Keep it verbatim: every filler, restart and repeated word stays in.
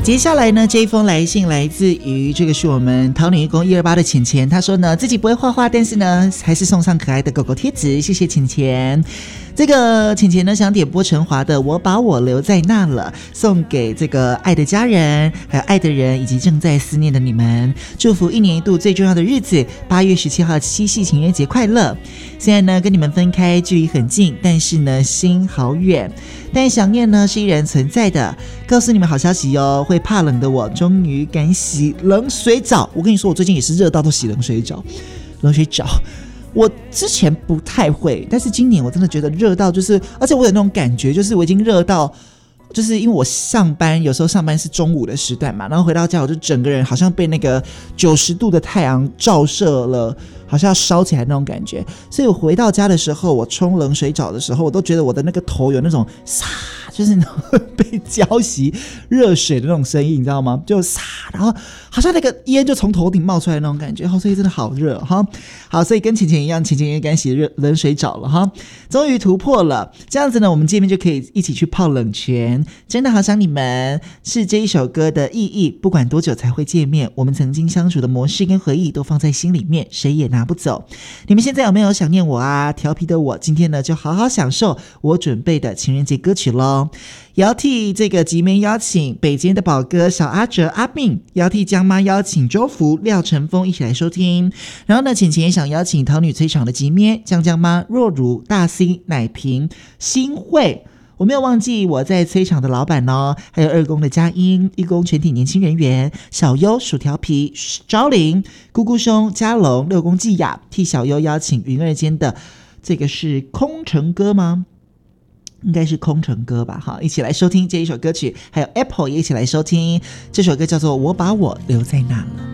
接下来呢，这一封来信来自于这个是我们桃女一公一二八的浅浅，他说呢自己不会画画，但是呢还是送上可爱的狗狗贴纸，谢谢浅浅。这个浅浅呢想点播陈华的我把我留在那了，送给这个爱的家人还有爱的人以及正在思念的你们，祝福一年一度最重要的日子八月十七号七夕情人节快乐。现在呢跟你们分开，距离很近，但是呢心好远，但想念呢是依然存在的。告诉你们好消息哦，会怕冷的我终于敢洗冷水澡。我跟你说，我最近也是热到都洗冷水澡。冷水澡我之前不太会，但是今年我真的觉得热到就是，而且我有那种感觉，就是我已经热到，就是因为我上班有时候上班是中午的时段嘛，然后回到家我就整个人好像被那个九十度的太阳照射了，好像要烧起来那种感觉。所以我回到家的时候，我冲冷水澡的时候，我都觉得我的那个头有那种沙，就是那种被浇熄热水的那种声音，你知道吗？就沙，然后好像那个烟就从头顶冒出来那种感觉，哦，所以真的好热哈。好，所以跟晴晴一样，晴晴也敢洗热冷水澡了哈，终于突破了。这样子呢，我们见面就可以一起去泡冷泉。真的好想你们，是这一首歌的意义。不管多久才会见面，我们曾经相处的模式跟回忆都放在心里面，谁也拿不走。你们现在有没有想念我啊？调皮的我今天呢，就好好享受我准备的情人节歌曲咯。也要替这个集面邀请北京的宝哥小阿哲阿炳，也要替江妈邀请周福廖成峰一起来收听。然后呢，浅浅也想邀请桃女催场的集面江江妈若如大 C 奶瓶新慧。我没有忘记我在催场的老板哦，还有二宫的佳音，一宫全体年轻人员，小优薯条皮昭玲姑姑兄嘉龙，六宫季雅，替小优邀请云二间的这个是空城歌吗？应该是空城歌吧，好，一起来收听这一首歌曲，还有 Apple 也一起来收听这首歌，叫做我把我留在那了。